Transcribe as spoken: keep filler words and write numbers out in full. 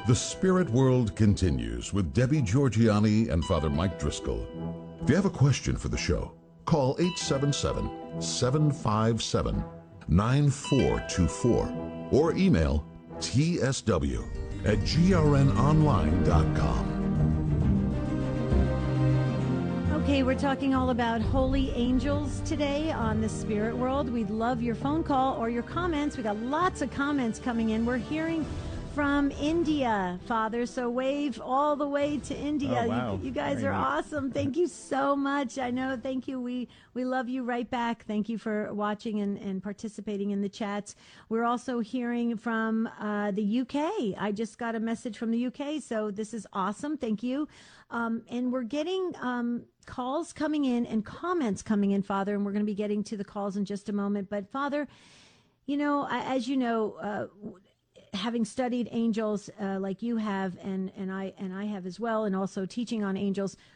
The Spirit World continues with Debbie Georgianni and Father Mike Driscoll. If you have a question for the show, call eight seven seven, seven five seven, nine four two four or email t s w at g r n online dot com. Okay, we're talking all about holy angels today on the Spirit World. We'd love your phone call or your comments. We got lots of comments coming in. We're hearing from India, Father, so wave all the way to India. Oh, wow. You, you guys Very are neat. awesome. Thank you so much. I know. Thank you. We we love you right back. Thank you for watching and, and participating in the chats. We're also hearing from uh, the U K. I just got a message from the U K, so this is awesome. Thank you. Um, and we're getting um, calls coming in and comments coming in, Father, and we're going to be getting to the calls in just a moment. But, Father, you know, I- as you know, uh, having studied angels uh, like you have, and, and I and I have as well, and also teaching on angels,